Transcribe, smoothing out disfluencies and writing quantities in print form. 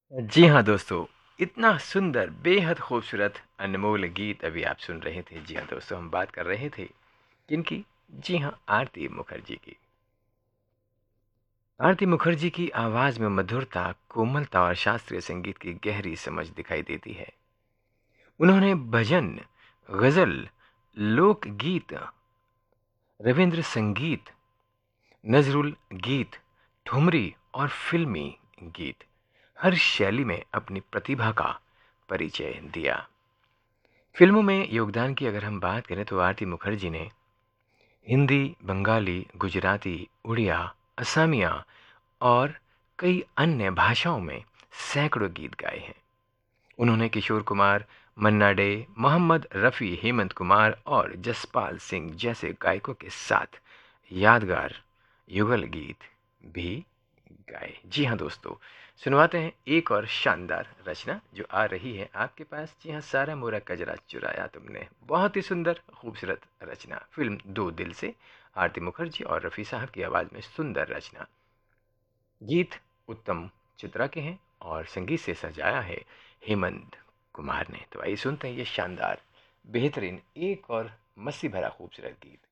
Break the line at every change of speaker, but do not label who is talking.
जी हाँ दोस्तों, इतना सुंदर, बेहद खूबसूरत, अनमोल गीत अभी आप सुन रहे थे। जी हाँ दोस्तों, हम बात कर रहे थे किनकी? जी हाँ, आरती मुखर्जी की। आरती मुखर्जी की आवाज़ में मधुरता, कोमलता और शास्त्रीय संगीत की गहरी समझ दिखाई देती है। उन्होंने भजन, गज़ल, लोकगीत, रवींद्र संगीत, नज़रुल गीत, ठुमरी और फ़िल्मी गीत, हर शैली में अपनी प्रतिभा का परिचय दिया। फ़िल्मों में योगदान की अगर हम बात करें तो आरती मुखर्जी ने हिंदी, बंगाली, गुजराती, उड़िया, असमिया और कई अन्य भाषाओं में सैकड़ों गीत गाए हैं। उन्होंने किशोर कुमार, मन्ना डे, मोहम्मद रफ़ी, हेमंत कुमार और जसपाल सिंह जैसे गायकों के साथ यादगार युगल गीत भी गाए। जी हाँ दोस्तों, सुनवाते हैं एक और शानदार रचना जो आ रही है आपके पास। जी हाँ, सारा मोरा कजरा चुराया तुमने, बहुत ही सुंदर खूबसूरत रचना। फिल्म दो दिल से आरती मुखर्जी और रफ़ी साहब की आवाज़ में सुंदर रचना। गीत उत्तम चित्रा के हैं और संगीत से सजाया है हेमंत कुमार ने। तो आइए सुनते हैं ये शानदार, बेहतरीन, एक और मस्ती भरा खूबसूरत गीत।